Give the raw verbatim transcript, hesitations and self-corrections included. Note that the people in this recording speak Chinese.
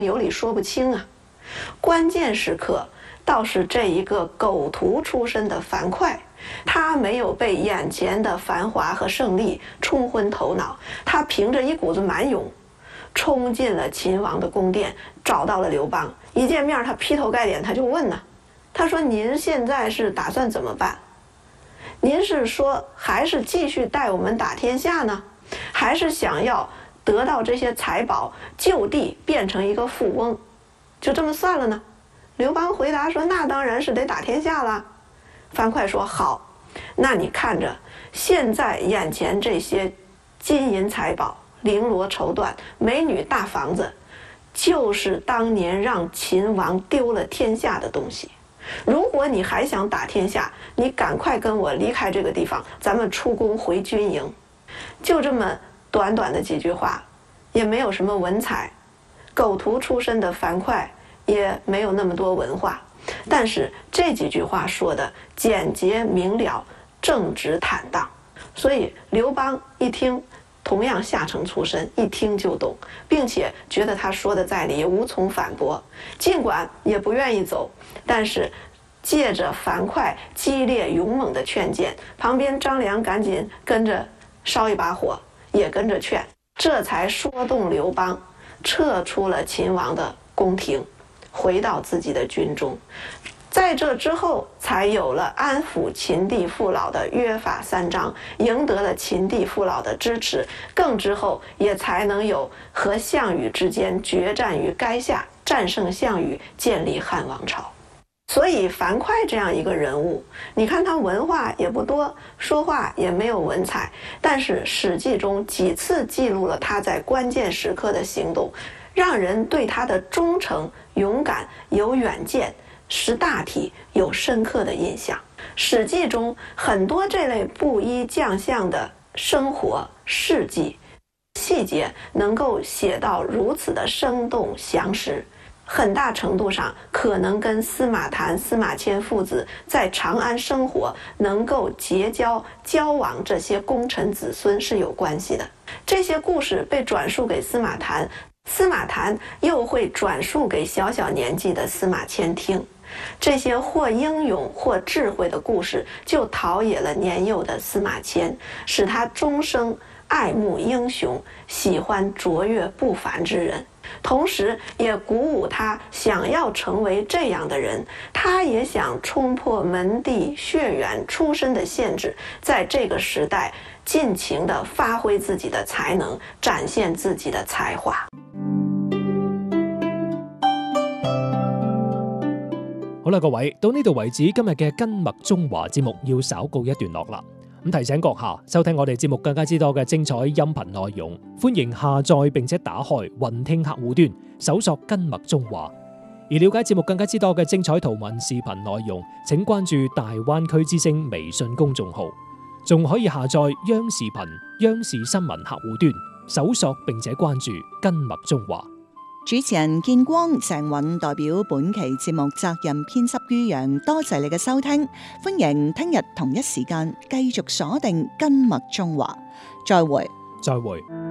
有理说不清啊。关键时刻倒是这一个狗徒出身的樊哙，他没有被眼前的繁华和胜利冲昏头脑，他凭着一股子蛮勇冲进了秦王的宫殿，找到了刘邦。一见面他劈头盖脸他就问呢，他说您现在是打算怎么办？您是说还是继续带我们打天下呢，还是想要得到这些财宝就地变成一个富翁，就这么算了呢？刘邦回答说，那当然是得打天下了。樊哙说，好，那你看着现在眼前这些金银财宝、绫罗绸缎、美女大房子，就是当年让秦王丢了天下的东西。如果你还想打天下，你赶快跟我离开这个地方，咱们出宫回军营。就这么短短的几句话，也没有什么文采，狗徒出身的樊哙也没有那么多文化，但是这几句话说的简洁明了，正直坦荡，所以刘邦一听，同样下城出身，一听就懂，并且觉得他说的在理，无从反驳。尽管也不愿意走，但是借着樊哙激烈勇猛的劝谏，旁边张良赶紧跟着烧一把火，也跟着劝，这才说动刘邦撤出了秦王的宫廷，回到自己的军中。在这之后，才有了安抚秦地父老的约法三章，赢得了秦地父老的支持。更之后，也才能有和项羽之间决战于垓下，战胜项羽，建立汉王朝。所以樊哙这样一个人物，你看他文化也不多，说话也没有文采，但是史记中几次记录了他在关键时刻的行动，让人对他的忠诚、勇敢、有远见、识大体有深刻的印象。史记中很多这类布衣将相的生活事迹细节能够写到如此的生动详实，很大程度上可能跟司马谈、司马迁父子在长安生活，能够结交交往这些功臣子孙是有关系的。这些故事被转述给司马谈，司马谈又会转述给小小年纪的司马迁听，这些或英勇或智慧的故事就陶冶了年幼的司马迁，使他终生爱慕英雄，喜欢卓越不凡之人，同时也鼓舞他想要成为这样的人。他也想冲破门第血缘出身的限制，在这个时代尽情地发挥自己的才能，展现自己的才华。 好啦，各位，到呢度為止，今日嘅根脈中華節目要稍告一段落啦。咁提醒閣下收聽我哋節目更加之多嘅精彩音頻內容，歡迎下載並且打開雲聽客戶端，搜索根脈中華。而了解節目更加之多嘅精彩圖文視頻內容，請關注大灣區之聲微信公眾號，仲可以下載央視頻、央視新聞客戶端，搜索並且關注根脈中華。 主持人建光、鄭韻代表本期節目責任編輯于洋，多謝你嘅收聽，歡迎聽日同一時間繼續鎖定根脈中華，再會， 再會。